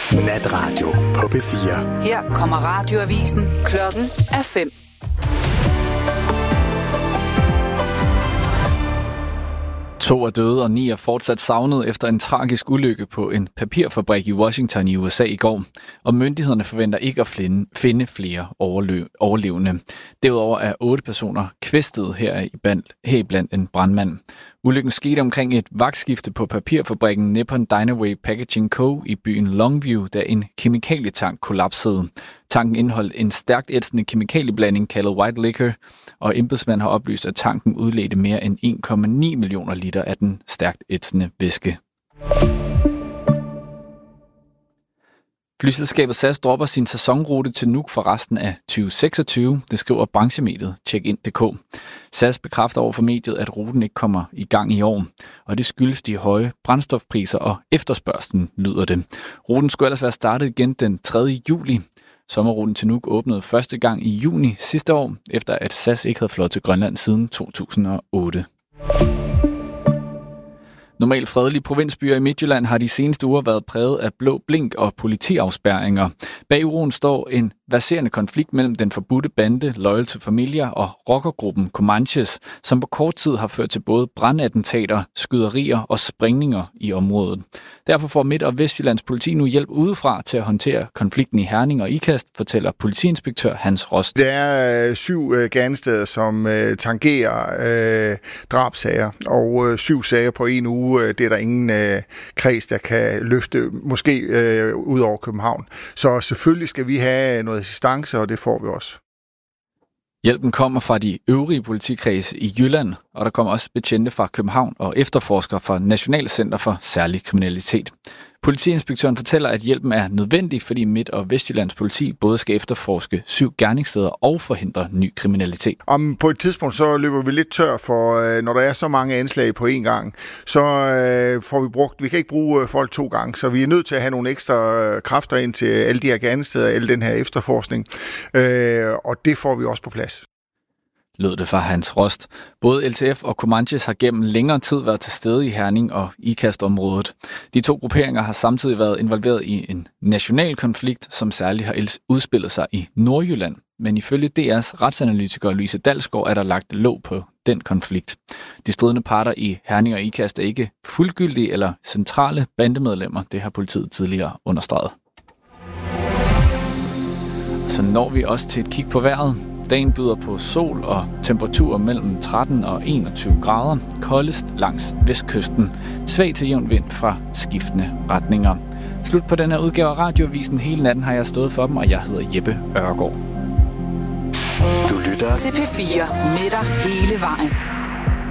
Natradio på P4. Her kommer radioavisen. Klokken er 5. To er døde, og 9 er fortsat savnet efter en tragisk ulykke på en papirfabrik i Washington i USA i går. Og myndighederne forventer ikke at finde flere overlevende. Derudover er 8 personer kvæstet heriblandt en brandmand. Ulykken skete omkring et vagtskifte på papirfabrikken Nippon Dynaway Packaging Co. i byen Longview, da en kemikalietank kollapsede. Tanken indeholdt en stærkt ætsende kemikalieblanding kaldet white liquor, og embedsmænd har oplyst, at tanken udledte mere end 1,9 millioner liter af den stærkt ætsende væske. Flyselskabet SAS dropper sin sæsonrute til Nuuk for resten af 2026, det skriver branchemediet Checkin.dk. SAS bekræfter over for mediet, at ruten ikke kommer i gang i år, og det skyldes de høje brændstofpriser og efterspørgslen, lyder det. Ruten skulle ellers være startet igen den 3. juli. Sommerruten til Nuuk åbnede første gang i juni sidste år, efter at SAS ikke havde fløjet til Grønland siden 2008. Normalt fredelige provinsbyer i Midtjylland har de seneste uger været præget af blå blink og politiafspærringer. Bag uroen står en verserende konflikt mellem den forbudte bande Loyal to Familia og rockergruppen Comanches, som på kort tid har ført til både brandattentater, skyderier og sprængninger i området. Derfor får Midt- og Vestjyllands politi nu hjælp udefra til at håndtere konflikten i Herning og Ikast, fortæller politiinspektør Hans Rost. Der er 7 gerningssteder, som tangerer drabsager, og 7 sager på en uge. Det er der ingen kreds, der kan løfte, måske ud over København. Så selvfølgelig skal vi have noget assistance, og det får vi også. Hjælpen kommer fra de øvrige politikredse i Jylland, og der kommer også betjente fra København og efterforskere fra Nationalcenter for Særlig Kriminalitet. Politiinspektøren fortæller, at hjælpen er nødvendig, fordi Midt- og Vestjyllands politi både skal efterforske 7 gerningssteder og forhindre ny kriminalitet. Om på et tidspunkt så løber vi lidt tør, for når der er så mange anslag på én gang, så får vi brugt, vi kan ikke bruge folk 2 gange, så vi er nødt til at have nogle ekstra kræfter ind til alle de her gerningssteder, alle den her efterforskning, og det får vi også på plads. Lød det fra Hans Rost. Både LTF og Comanches har gennem længere tid været til stede i Herning og Ikast-området. De 2 grupperinger har samtidig været involveret i en national konflikt, som særligt har udspillet sig i Nordjylland. Men ifølge DR's retsanalytiker Louise Dalsgaard er der lagt låg på den konflikt. De stridende parter i Herning og Ikast er ikke fuldgyldige eller centrale bandemedlemmer. Det har politiet tidligere understreget. Så når vi også til et kig på vejret. Dagen byder på sol og temperaturer mellem 13 og 21 grader. Koldest langs vestkysten. Svag til jævn vind fra skiftende retninger. Slut på den her udgave af Radioavisen. Hele natten har jeg stået for dem, og jeg hedder Jeppe Ørgaard. Du lytter til P4 med dig hele vejen.